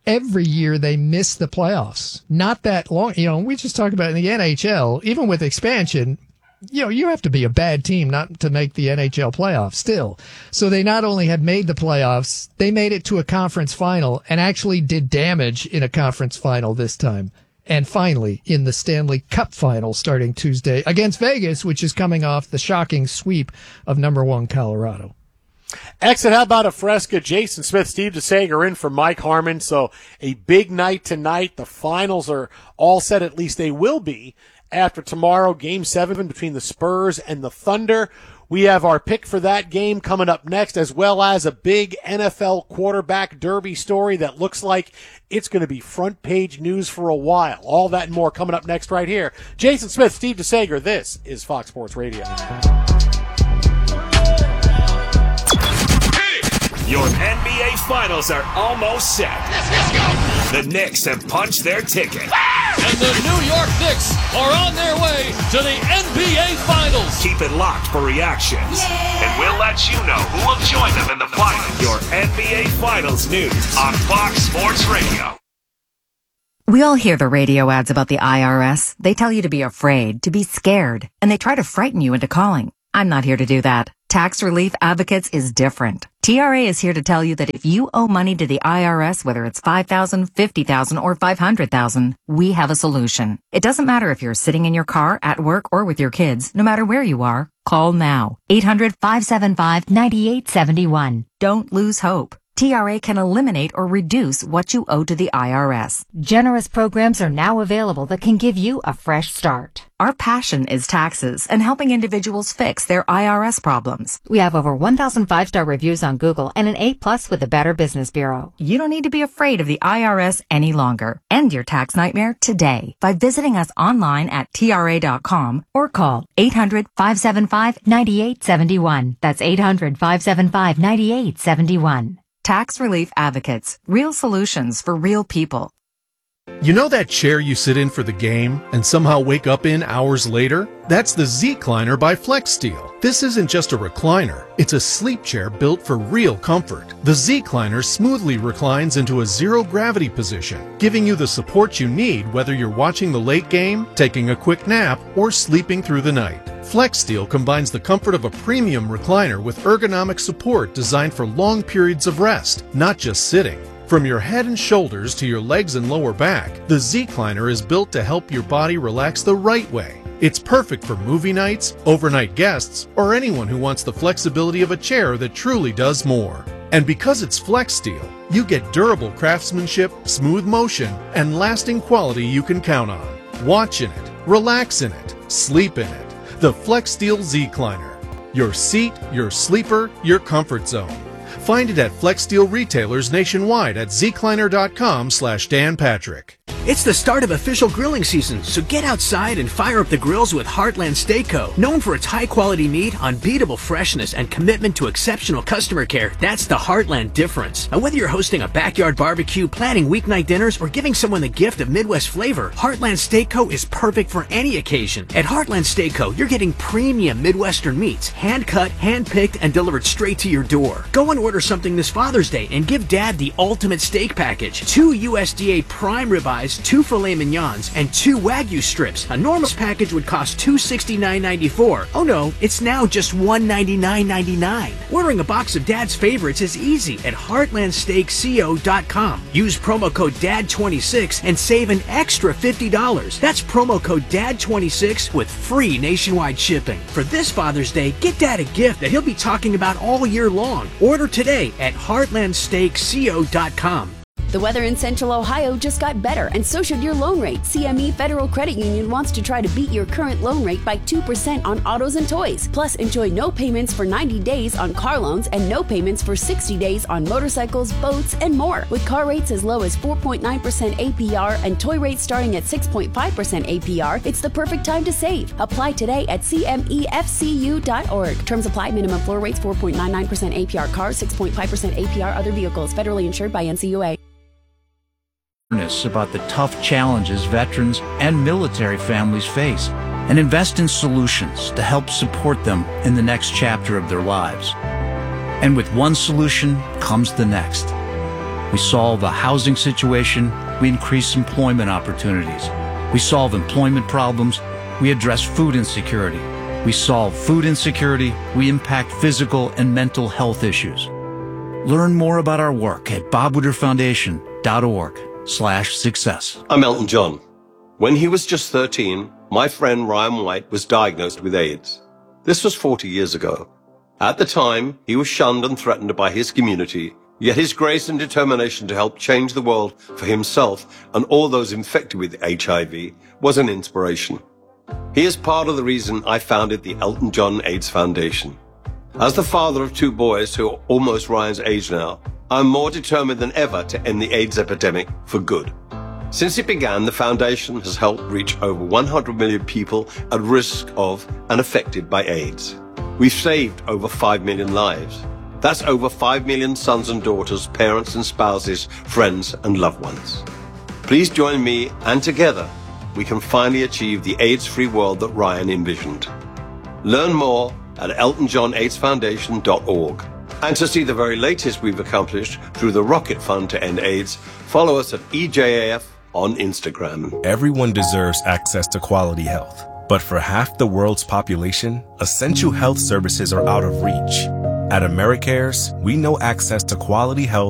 every year they miss the playoffs. Not that long. You know, we just talked about in the N H L, even with expansion, you know, you have to be a bad team not to make the N H L playoffs still. So they not only had made the playoffs, they made it to a conference final and actually did damage in a conference final this time. And finally, in the Stanley Cup final starting Tuesday against Vegas, which is coming off the shocking sweep of number one Colorado. Exit, how about a Fresca? Jason Smith, Steve DeSager in for Mike Harmon. So a big night tonight. The finals are all set, at least they will be, after tomorrow, game seven between the Spurs and the Thunder. We have our pick for that game coming up next, as well as a big N F L quarterback derby story that looks like it's going to be front page news for a while. All that and more coming up next right here. Jason Smith, Steve DeSager, this is Fox Sports Radio. Your N B A Finals are almost set. Let's go! The Knicks have punched their ticket. And the New York Knicks are on their way to the N B A Finals. Keep it locked for reactions. Yeah. And we'll let you know who will join them in the finals. Your N B A Finals news on Fox Sports Radio. We all hear the radio ads about the I R S. They tell you to be afraid, to be scared, and they try to frighten you into calling. I'm not here to do that. Tax Relief Advocates is different. T R A is here to tell you that if you owe money to the I R S, whether it's five thousand dollars, fifty thousand dollars, or five hundred thousand dollars, we have a solution. It doesn't matter if you're sitting in your car, at work, or with your kids. No matter where you are, call now. eight hundred, five seven five, nine eight seven one. Don't lose hope. T R A can eliminate or reduce what you owe to the I R S. Generous programs are now available that can give you a fresh start. Our passion is taxes and helping individuals fix their I R S problems. We have over one thousand five-star reviews on Google and an A plus with the Better Business Bureau. You don't need to be afraid of the I R S any longer. End your tax nightmare today by visiting us online at T R A dot com or call eight hundred, five seven five, nine eight seven one. That's eight hundred, five seven five, nine eight seven one. Tax Relief Advocates. Real solutions for real people. You know that chair you sit in for the game and somehow wake up in hours later? That's the Z-Cliner by FlexSteel. This isn't just a recliner. It's a sleep chair built for real comfort. The Z-Cliner smoothly reclines into a zero-gravity position, giving you the support you need whether you're watching the late game, taking a quick nap, or sleeping through the night. FlexSteel combines the comfort of a premium recliner with ergonomic support designed for long periods of rest, not just sitting. From your head and shoulders to your legs and lower back, the Z-Cliner is built to help your body relax the right way. It's perfect for movie nights, overnight guests, or anyone who wants the flexibility of a chair that truly does more. And because it's FlexSteel, you get durable craftsmanship, smooth motion, and lasting quality you can count on. Watch in it, relax in it, sleep in it. The FlexSteel Z-Cliner. Your seat, your sleeper, your comfort zone. Find it at FlexSteel retailers nationwide at zcliner.com slash Dan Patrick. It's the start of official grilling season, so get outside and fire up the grills with Heartland Steak Co. Known for its high-quality meat, unbeatable freshness, and commitment to exceptional customer care, that's the Heartland difference. And whether you're hosting a backyard barbecue, planning weeknight dinners, or giving someone the gift of Midwest flavor, Heartland Steak Co. is perfect for any occasion. At Heartland Steak Co., you're getting premium Midwestern meats, hand-cut, hand-picked, and delivered straight to your door. Go and order something this Father's Day and give Dad the ultimate steak package. Two U S D A prime ribeyes, two filet mignons, and two Wagyu strips. A normal package would cost two hundred sixty-nine dollars and ninety-four cents. Oh no, it's now just one hundred ninety-nine dollars and ninety-nine cents. Ordering a box of Dad's favorites is easy at heartland steak co dot com. Use promo code D A D twenty-six and save an extra fifty dollars. That's promo code D A D twenty-six with free nationwide shipping. For this Father's Day, get Dad a gift that he'll be talking about all year long. Order today at heartland steak co dot com. The weather in Central Ohio just got better, and so should your loan rate. C M E Federal Credit Union wants to try to beat your current loan rate by two percent on autos and toys. Plus, enjoy no payments for ninety days on car loans and no payments for sixty days on motorcycles, boats, and more. With car rates as low as four point nine percent A P R and toy rates starting at six point five percent A P R, it's the perfect time to save. Apply today at C M E F C U dot org. Terms apply. Minimum floor rates four point nine nine percent A P R cars, six point five percent A P R other vehicles. Federally insured by N C U A. About the tough challenges veterans and military families face, and invest in solutions to help support them in the next chapter of their lives. And with one solution comes the next. We solve the housing situation, we increase employment opportunities. We solve employment problems, we address food insecurity. We solve food insecurity, we impact physical and mental health issues. Learn more about our work at bob woodward foundation dot org slash success. I'm Elton John. When he was just thirteen, my friend Ryan White was diagnosed with AIDS. This was forty years ago. At the time, he was shunned and threatened by his community, yet his grace and determination to help change the world for himself and all those infected with H I V was an inspiration. He is part of the reason I founded the Elton John AIDS Foundation. As the father of two boys who are almost Ryan's age now, I'm more determined than ever to end the AIDS epidemic for good. Since it began, the foundation has helped reach over one hundred million people at risk of and affected by AIDS. We've saved over five million lives. That's over five million sons and daughters, parents and spouses, friends and loved ones. Please join me, and together we can finally achieve the AIDS-free world that Ryan envisioned. Learn more at elton john aids foundation dot org. And to see the very latest we've accomplished through the Rocket Fund to End AIDS, follow us at E J A F on Instagram. Everyone deserves access to quality health. But for half the world's population, essential health services are out of reach. At AmeriCares, we know access to quality health